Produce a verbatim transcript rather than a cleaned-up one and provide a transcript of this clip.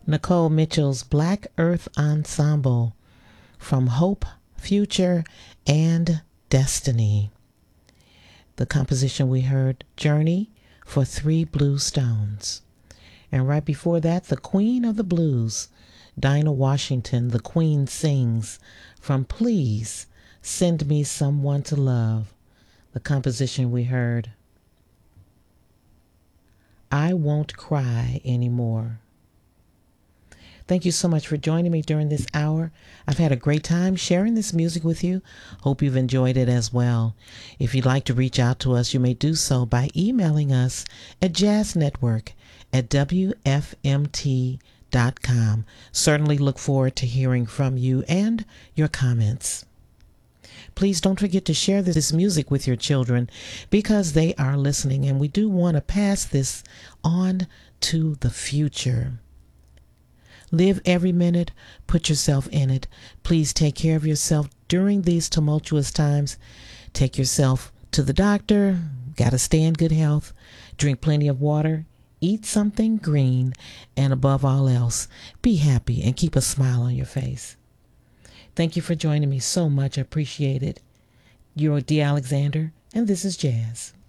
Nicole Mitchell's Black Earth Ensemble from Hope, Future, and Destiny. The composition we heard, Journey for Three Blue Stones. And right before that, the Queen of the Blues, Dinah Washington, the Queen Sings, from Please Send Me Someone to Love. The composition we heard, I Won't Cry Anymore. Thank you so much for joining me during this hour. I've had a great time sharing this music with you. Hope you've enjoyed it as well. If you'd like to reach out to us, you may do so by emailing us at jazznetwork at w f m t dot com. Certainly look forward to hearing from you and your comments. Please don't forget to share this music with your children because they are listening, and we do want to pass this on to the future. Live every minute, put yourself in it. Please take care of yourself during these tumultuous times. Take yourself to the doctor, gotta stay in good health, drink plenty of water, eat something green, and above all else, be happy and keep a smile on your face. Thank you for joining me so much. I appreciate it. You're Dee Alexander, and this is Jazz.